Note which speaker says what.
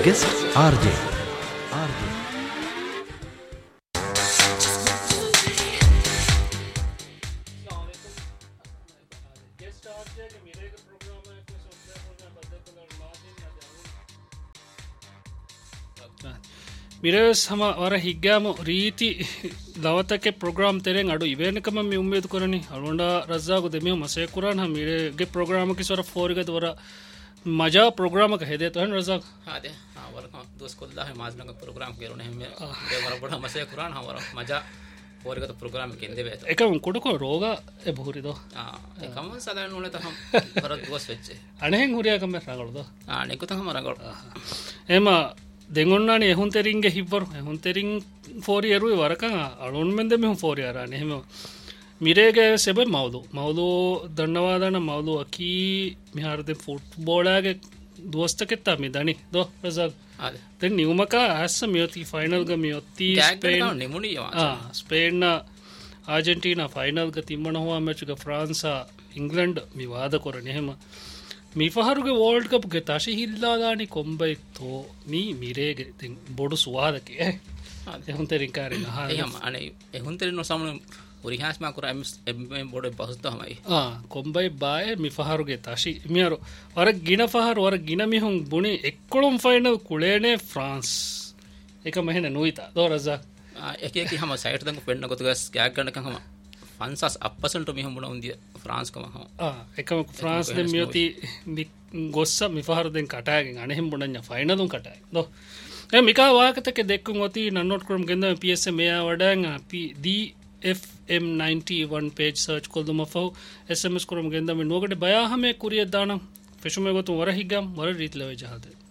Speaker 1: guest RJ.
Speaker 2: මිරස් හම වර හිග්ගාම රීති දවතක ප්‍රග්‍රම් තෙරෙන් අඩු ඉවනකම මේ උම්මේද කරනි අලුන්ඩ රස්සාාගු දෙමිය මසය කුරන් මිරගේ ප්‍රග්‍රාමකි සොර ෆෝරිගත වර මජා ප්‍රග්‍රාමක හෙදේ තුහන් රසක්
Speaker 3: හද දස් කොල්ලා මාසනක ප්‍රග්‍රම් කරන වරපට මසය කරන් හවර මජා පෝරිගත ප්‍රග්‍රාම කෙන්ද වේ
Speaker 2: එකම කොටකො රෝග එබහුරිදෝ
Speaker 3: එකම සදන නොල තහම් පර දුවස් වෙච්චේ
Speaker 2: අනෙහෙන් හුරියකම රඟලද
Speaker 3: නෙකුතහම රඟොල්
Speaker 2: එම දෙගොන්නාන එහුන් තෙරින්ගේ හිවරු එහුන් තෙරින් ෆෝරියරුව වරක අලුන් මෙද මෙහු ෆෝරියරන්න එහෙම මිරේගේ සෙබ මවදු මවදු දන්නවාදන මවදු අකී මිහාරද ෆුට් බෝඩාගේ දුවස්තකෙත්තා මි දනි දො රසක් තෙ නිවමක ඇස්ස මියොති ෆයිනල්ග මියොත්ති ස්පේන්න ආජෙන්ටීන ෆයිනල්ග තිම්මන හවා මැචක ෆ්‍රන්සා ඉංගලන්ඩ් මිවාද කොරන එහෙම මිෆහරුගේ වෝල්ඩ් කප්ගේ තශි හිල්ලාදානි කොම්බයිත්තෝ මී මිරේගේ ති බොඩු සුවාදක එහුන්තෙරින්කාරෙන්
Speaker 3: හම අන එහුන්තෙර නොසමන උරිහාස්මා කර බොඩ පහස්තහමයි
Speaker 2: කොම්බයි බාය මිෆහරුගේ තශි මියරු වර ගින පහර වර ගින මිහුන් බුණේ එක්කොළුම් ෆයිනල් කුලේනේ ෆ්‍රාන්ස් එක මහෙන නොයිතා දෝරසා
Speaker 3: එක හම සයිටතක පෙන්න්න කොතුගස් ගෑගන්නකහම ෆන්සස් අපසට මිහම බුණ උන්දිය ෆ්‍රාන්ස්කම
Speaker 2: එකම ෆ්‍රාන්ස් මියති ගොස්ස මිහරදෙන් කටයගෙන් අනෙහෙම බුණඥ ෆයිනදුම් කටයි දො මිකා වාකතක දෙක්කුම් ඔති නන්නොට කරුම් ගෙන්ද පියස මෙයා වඩන් FM91 පේජ් සර්ච් කොල්දුම ෆහු SMS කරුම් ගෙන්දම නෝකට බයාහමේ කුරිය දානම් ෆෙෂුමේ ගොතුන් වර හිගම් වර රීතිලව ජහද